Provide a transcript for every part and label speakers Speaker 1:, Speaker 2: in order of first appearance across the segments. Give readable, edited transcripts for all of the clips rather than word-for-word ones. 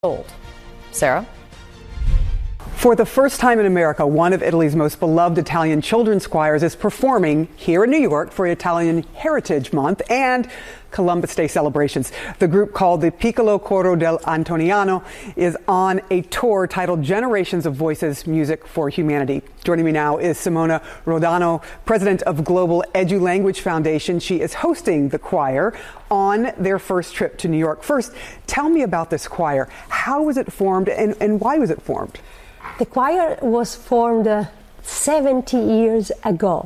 Speaker 1: old. Sarah?
Speaker 2: For the first time in America, one of Italy's most beloved Italian children's choirs is performing here in New York for Italian Heritage Month and Columbus Day celebrations. The group, called the Piccolo Coro dell'Antoniano, is on a tour titled Generations of Voices, Music for Humanity. Joining me now is Simona Rodano, president of Global EduLanguage Foundation. She is hosting the choir on their first trip to New York. First, tell me about this choir. How was it formed and why was it formed?
Speaker 3: The choir was formed 70 years ago.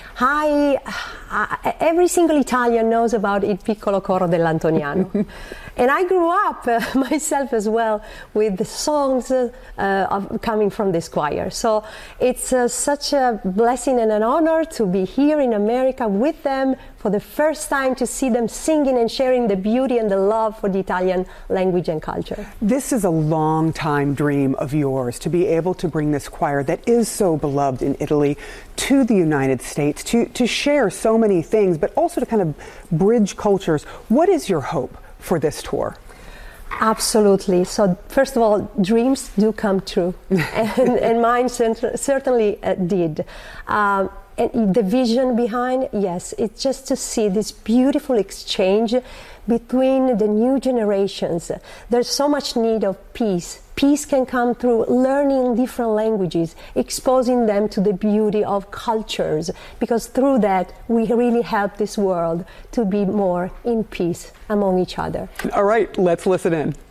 Speaker 3: Every single Italian knows about Il Piccolo Coro dell'Antoniano. And I grew up myself as well with the songs coming from this choir. So it's such a blessing and an honor to be here in America with them for the first time, to see them singing and sharing the beauty and the love for the Italian language and culture.
Speaker 2: This is a long time dream of yours, to be able to bring this choir that is so beloved in Italy to the United States, to share so many things, but also to kind of bridge cultures. What is your hope for this tour?
Speaker 3: Absolutely. So first of all, dreams do come true, and mine certainly did. And the vision behind, yes, it's just to see this beautiful exchange between the new generations. There's so much need of peace. Peace can come through learning different languages, exposing them to the beauty of cultures, because through that we really help this world to be more in peace among each other.
Speaker 2: All right, let's listen in.